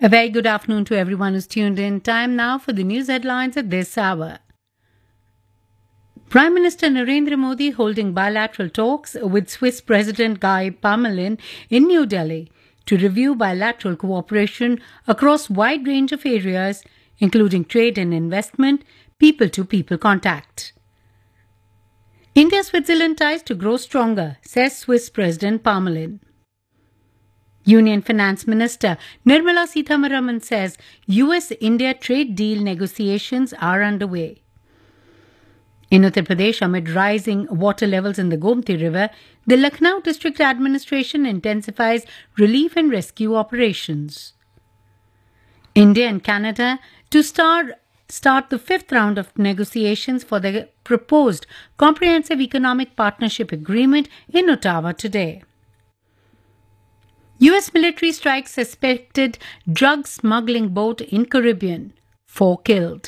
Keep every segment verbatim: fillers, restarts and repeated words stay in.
A very good afternoon to everyone who's tuned in. Time now for the news headlines at this hour. Prime Minister Narendra Modi holding bilateral talks with Swiss President Guy Parmelin in New Delhi to review bilateral cooperation across a wide range of areas, including trade and investment, people-to-people contact. India-Switzerland ties to grow stronger, says Swiss President Parmelin. Union Finance Minister Nirmala Sitharaman says U S India trade deal negotiations are underway. In Uttar Pradesh, amid rising water levels in the Gomti River, the Lucknow District Administration intensifies relief and rescue operations. India and Canada to start, start the fifth round of negotiations for the proposed Comprehensive Economic Partnership Agreement in Ottawa today. U S military strikes suspected drug smuggling boat in Caribbean. Four killed.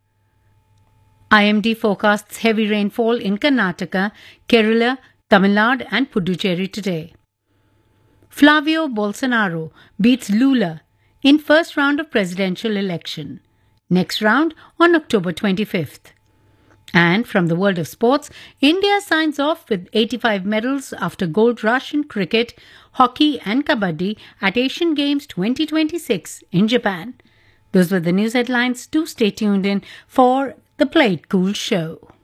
I M D forecasts heavy rainfall in Karnataka, Kerala, Tamil Nadu and Puducherry today. Flavio Bolsonaro beats Lula in first round of presidential election. Next round on October twenty-fifth. And from the world of sports, India signs off with eighty-five medals after gold rush in cricket, hockey and kabaddi at Asian Games twenty twenty-six in Japan. Those were the news headlines. Do stay tuned in for the Play It Cool show.